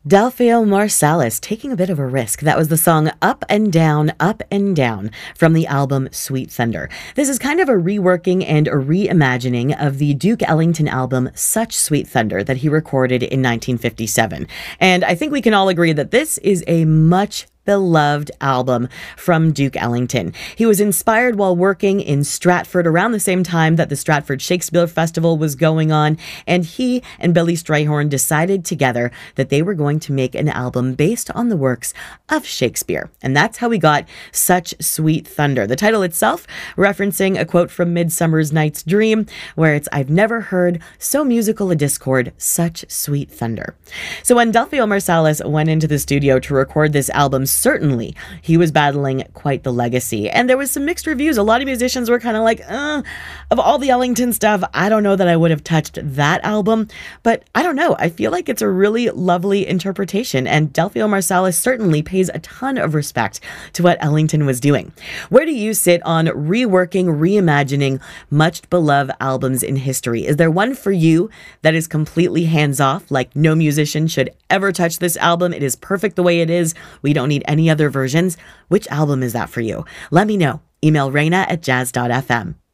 Delphio Marsalis taking a bit of a risk. That was the song Up and Down from the album Sweet Thunder. This is kind of a reworking and a reimagining of the Duke Ellington album Such Sweet Thunder that he recorded in 1957. And I think we can all agree that this is a much beloved album from Duke Ellington. He was inspired while working in Stratford around the same time that the Stratford Shakespeare Festival was going on, and he and Billy Strayhorn decided together that they were going to make an album based on the works of Shakespeare. And that's how we got Such Sweet Thunder. The title itself referencing a quote from Midsummer Night's Dream, where it's, "I've never heard so musical a discord, such sweet thunder." So when Delphio Marsalis went into the studio to record this album, certainly he was battling quite the legacy. And there was some mixed reviews. A lot of musicians were kind of like, of all the Ellington stuff, I don't know that I would have touched that album. But I don't know. I feel like it's a really lovely interpretation. And Delphio Marsalis certainly pays a ton of respect to what Ellington was doing. Where do you sit on reworking, reimagining much beloved albums in history? Is there one for you that is completely hands off, like no musician should ever touch this album? It is perfect the way it is. We don't need any other versions. Which album is that for you? Let me know. Email Raina@jazz.fm.